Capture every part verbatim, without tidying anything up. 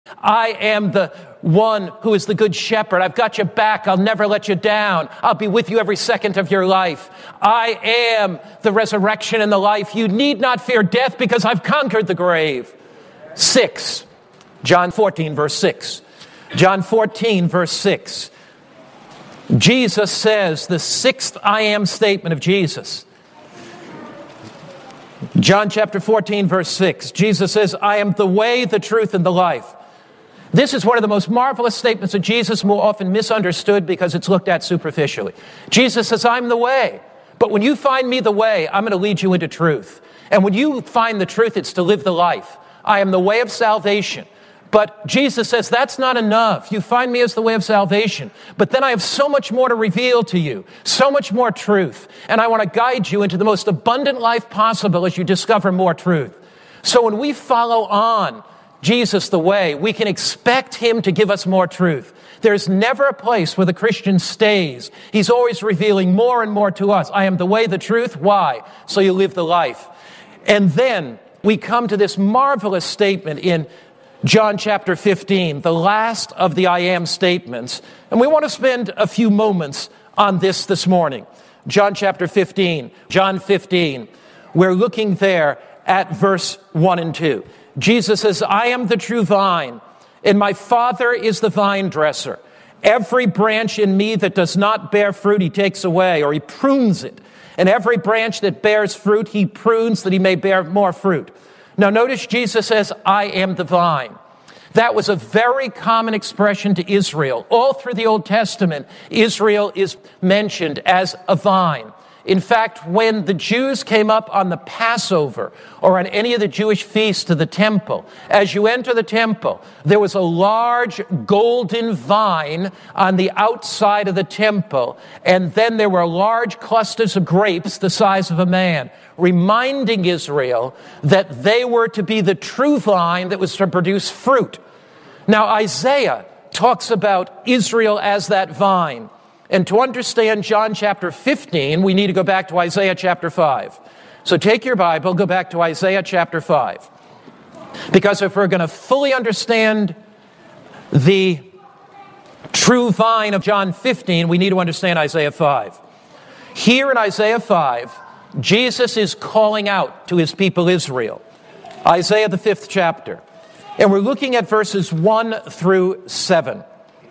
I am the one who is the good shepherd. I've got your back. I'll never let you down. I'll be with you every second of your life. I am the resurrection and the life. You need not fear death because I've conquered the grave. Six, John fourteen, verse six. John fourteen, verse six. Jesus says, the sixth I am statement of Jesus. John chapter fourteen, verse six. Jesus says, I am the way, the truth, and the life. This is one of the most marvelous statements of Jesus, more often misunderstood because it's looked at superficially. Jesus says, I'm the way. But when you find me the way, I'm going to lead you into truth. And when you find the truth, it's to live the life. I am the way of salvation. But Jesus says, that's not enough. You find me as the way of salvation. But then I have so much more to reveal to you, so much more truth. And I want to guide you into the most abundant life possible as you discover more truth. So when we follow on Jesus the way, we can expect him to give us more truth. There's never a place where the Christian stays. He's always revealing more and more to us. I am the way, the truth. Why? So you live the life. And then we come to this marvelous statement in John chapter fifteen, the last of the I am statements. And we want to spend a few moments on this this morning. John chapter fifteen, John fifteen. We're looking there at verse one and two. Jesus says, I am the true vine, and my Father is the vine dresser. Every branch in me that does not bear fruit, he takes away, or he prunes it. And every branch that bears fruit, he prunes that he may bear more fruit. Now notice Jesus says, I am the vine. That was a very common expression to Israel. All through the Old Testament, Israel is mentioned as a vine. In fact, when the Jews came up on the Passover or on any of the Jewish feasts to the temple, as you enter the temple, there was a large golden vine on the outside of the temple, and then there were large clusters of grapes the size of a man, reminding Israel that they were to be the true vine that was to produce fruit. Now, Isaiah talks about Israel as that vine. And to understand John chapter fifteen, we need to go back to Isaiah chapter five. So take your Bible, go back to Isaiah chapter five. Because if we're going to fully understand the true vine of John fifteen, we need to understand Isaiah five. Here in Isaiah five, Jesus is calling out to his people Israel. Isaiah the fifth chapter. And we're looking at verses one through seven.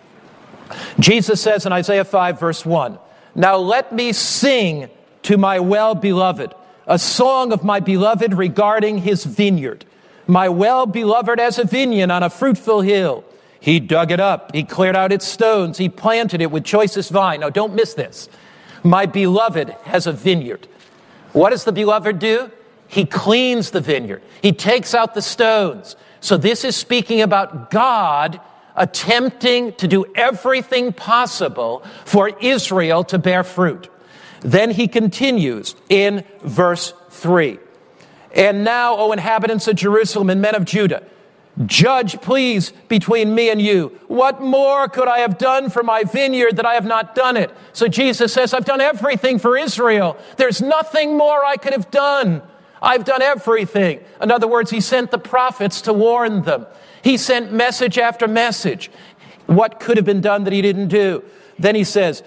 Jesus says in Isaiah five, verse one, now let me sing to my well-beloved, a song of my beloved regarding his vineyard. My well-beloved as a vineyard on a fruitful hill. He dug it up. He cleared out its stones. He planted it with choicest vine. Now, don't miss this. My beloved has a vineyard. What does the beloved do? He cleans the vineyard. He takes out the stones. So this is speaking about God attempting to do everything possible for Israel to bear fruit. Then he continues in verse three. And now, O inhabitants of Jerusalem and men of Judah, judge, please, between me and you. What more could I have done for my vineyard that I have not done it? So Jesus says, I've done everything for Israel. There's nothing more I could have done. I've done everything. In other words, he sent the prophets to warn them. He sent message after message. What could have been done that he didn't do? Then he says,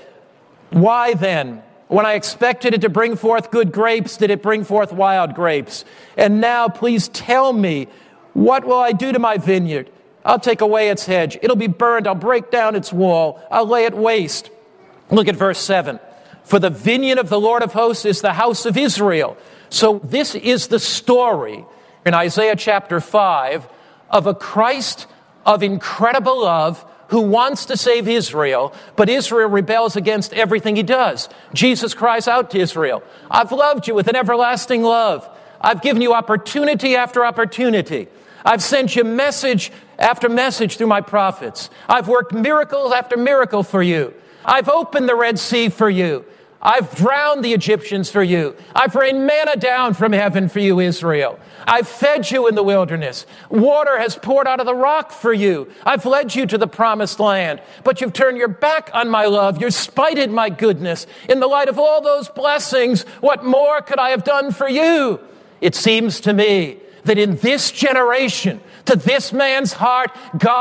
why then, when I expected it to bring forth good grapes, did it bring forth wild grapes? And now please tell me, what will I do to my vineyard? I'll take away its hedge. It'll be burned. I'll break down its wall. I'll lay it waste. Look at verse seven. For the vineyard of the Lord of hosts is the house of Israel. So this is the story in Isaiah chapter five of a Christ of incredible love who wants to save Israel, but Israel rebels against everything he does. Jesus cries out to Israel, I've loved you with an everlasting love. I've given you opportunity after opportunity. I've sent you message after message through my prophets. I've worked miracle after miracle for you. I've opened the Red Sea for you. I've drowned the Egyptians for you. I've rained manna down from heaven for you, Israel. I've fed you in the wilderness. Water has poured out of the rock for you. I've led you to the promised land. But you've turned your back on my love. You've spited my goodness. In the light of all those blessings, what more could I have done for you? It seems to me that in this generation, to this man's heart, God